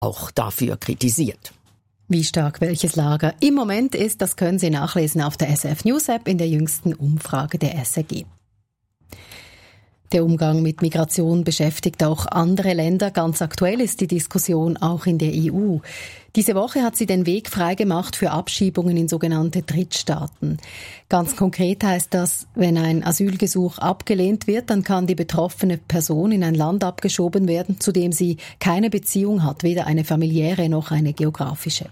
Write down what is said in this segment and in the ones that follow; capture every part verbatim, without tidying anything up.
auch dafür kritisiert. Wie stark welches Lager im Moment ist, das können Sie nachlesen auf der S R F News App in der jüngsten Umfrage der S R G. Der Umgang mit Migration beschäftigt auch andere Länder. Ganz aktuell ist die Diskussion auch in der E U. Diese Woche hat sie den Weg freigemacht für Abschiebungen in sogenannte Drittstaaten. Ganz konkret heißt das, wenn ein Asylgesuch abgelehnt wird, dann kann die betroffene Person in ein Land abgeschoben werden, zu dem sie keine Beziehung hat, weder eine familiäre noch eine geografische.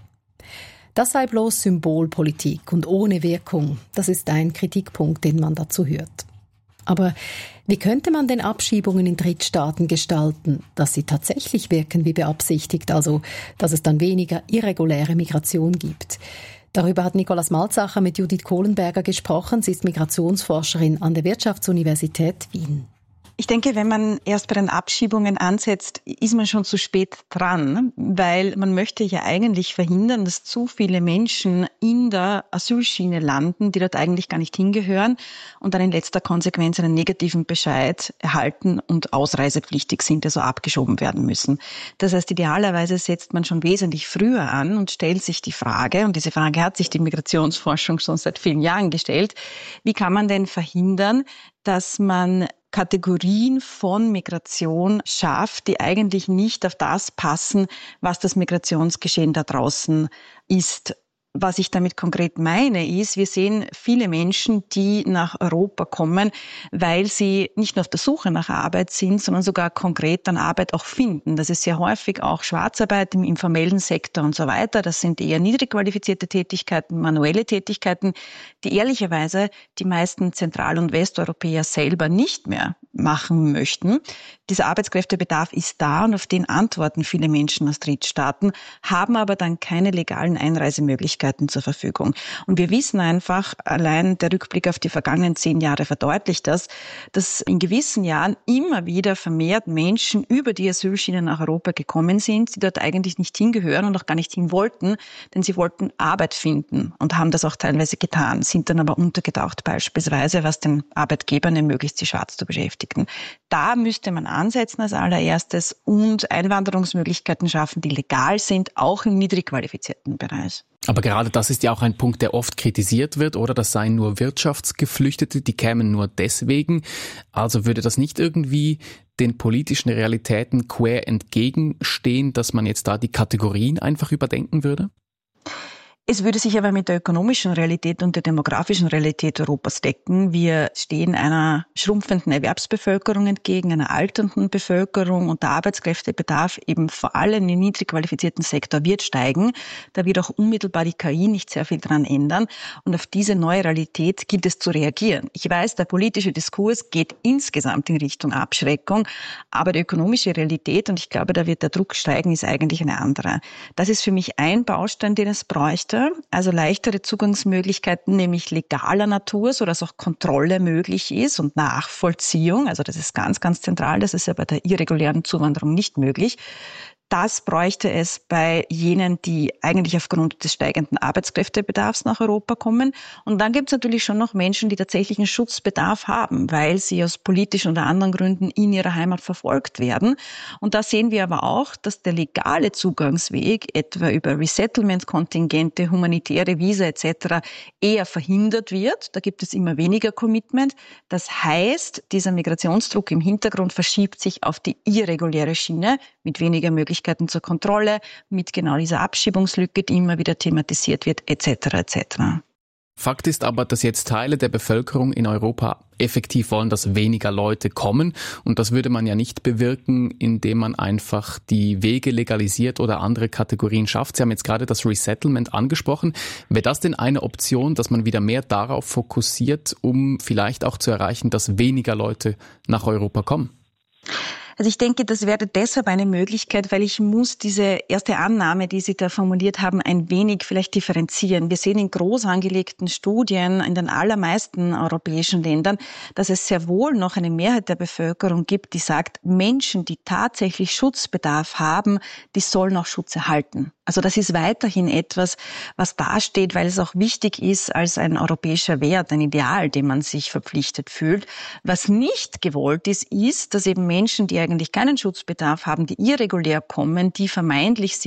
Das sei bloß Symbolpolitik und ohne Wirkung. Das ist ein Kritikpunkt, den man dazu hört. Aber wie könnte man denn Abschiebungen in Drittstaaten gestalten, dass sie tatsächlich wirken wie beabsichtigt, also dass es dann weniger irreguläre Migration gibt? Darüber hat Nikolaus Malzacher mit Judith Kohlenberger gesprochen. Sie ist Migrationsforscherin an der Wirtschaftsuniversität Wien. Ich denke, wenn man erst bei den Abschiebungen ansetzt, ist man schon zu spät dran, weil man möchte ja eigentlich verhindern, dass zu viele Menschen in der Asylschiene landen, die dort eigentlich gar nicht hingehören und dann in letzter Konsequenz einen negativen Bescheid erhalten und ausreisepflichtig sind, also abgeschoben werden müssen. Das heißt, idealerweise setzt man schon wesentlich früher an und stellt sich die Frage, und diese Frage hat sich die Migrationsforschung schon seit vielen Jahren gestellt, wie kann man denn verhindern, dass man Kategorien von Migration schafft, die eigentlich nicht auf das passen, was das Migrationsgeschehen da draußen ist. Was ich damit konkret meine, ist, wir sehen viele Menschen, die nach Europa kommen, weil sie nicht nur auf der Suche nach Arbeit sind, sondern sogar konkret dann Arbeit auch finden. Das ist sehr häufig auch Schwarzarbeit im informellen Sektor und so weiter. Das sind eher niedrig qualifizierte Tätigkeiten, manuelle Tätigkeiten, die ehrlicherweise die meisten Zentral- und Westeuropäer selber nicht mehr machen möchten. Dieser Arbeitskräftebedarf ist da und auf den antworten viele Menschen aus Drittstaaten, haben aber dann keine legalen Einreisemöglichkeiten zur Verfügung. Und wir wissen einfach, allein der Rückblick auf die vergangenen zehn Jahre verdeutlicht das, dass in gewissen Jahren immer wieder vermehrt Menschen über die Asylschiene nach Europa gekommen sind, die dort eigentlich nicht hingehören und auch gar nicht hin wollten, denn sie wollten Arbeit finden und haben das auch teilweise getan, sind dann aber untergetaucht beispielsweise, was den Arbeitgebern ermöglicht, sie schwarz zu beschäftigen. Da müsste man ansetzen als allererstes und Einwanderungsmöglichkeiten schaffen, die legal sind, auch im niedrig qualifizierten Bereich. Aber gerade das ist ja auch ein Punkt, der oft kritisiert wird, oder? Das seien nur Wirtschaftsgeflüchtete, die kämen nur deswegen. Also würde das nicht irgendwie den politischen Realitäten quer entgegenstehen, dass man jetzt da die Kategorien einfach überdenken würde? Es würde sich aber mit der ökonomischen Realität und der demografischen Realität Europas decken. Wir stehen einer schrumpfenden Erwerbsbevölkerung entgegen, einer alternden Bevölkerung, und der Arbeitskräftebedarf eben vor allem im niedrig qualifizierten Sektor wird steigen. Da wird auch unmittelbar die K I nicht sehr viel dran ändern. Und auf diese neue Realität gilt es zu reagieren. Ich weiß, der politische Diskurs geht insgesamt in Richtung Abschreckung, aber die ökonomische Realität, und ich glaube, da wird der Druck steigen, ist eigentlich eine andere. Das ist für mich ein Baustein, den es bräuchte. Also leichtere Zugangsmöglichkeiten, nämlich legaler Natur, sodass auch Kontrolle möglich ist und Nachvollziehung. Also das ist ganz, ganz zentral. Das ist ja bei der irregulären Zuwanderung nicht möglich. Das bräuchte es bei jenen, die eigentlich aufgrund des steigenden Arbeitskräftebedarfs nach Europa kommen. Und dann gibt es natürlich schon noch Menschen, die tatsächlich einen Schutzbedarf haben, weil sie aus politischen oder anderen Gründen in ihrer Heimat verfolgt werden. Und da sehen wir aber auch, dass der legale Zugangsweg, etwa über Resettlement-Kontingente, humanitäre Visa et cetera, eher verhindert wird. Da gibt es immer weniger Commitment. Das heißt, dieser Migrationsdruck im Hintergrund verschiebt sich auf die irreguläre Schiene mit weniger Möglichkeiten zur Kontrolle, mit genau dieser Abschiebungslücke, die immer wieder thematisiert wird, et cetera et cetera. Fakt ist aber, dass jetzt Teile der Bevölkerung in Europa effektiv wollen, dass weniger Leute kommen. Und das würde man ja nicht bewirken, indem man einfach die Wege legalisiert oder andere Kategorien schafft. Sie haben jetzt gerade das Resettlement angesprochen. Wäre das denn eine Option, dass man wieder mehr darauf fokussiert, um vielleicht auch zu erreichen, dass weniger Leute nach Europa kommen? Also ich denke, das wäre deshalb eine Möglichkeit, weil ich muss diese erste Annahme, die Sie da formuliert haben, ein wenig vielleicht differenzieren. Wir sehen in groß angelegten Studien in den allermeisten europäischen Ländern, dass es sehr wohl noch eine Mehrheit der Bevölkerung gibt, die sagt, Menschen, die tatsächlich Schutzbedarf haben, die sollen auch Schutz erhalten. Also das ist weiterhin etwas, was dasteht, weil es auch wichtig ist als ein europäischer Wert, ein Ideal, dem man sich verpflichtet fühlt. Was nicht gewollt ist, ist, dass eben Menschen, die eigentlich keinen Schutzbedarf haben, die irregulär kommen, die vermeintlich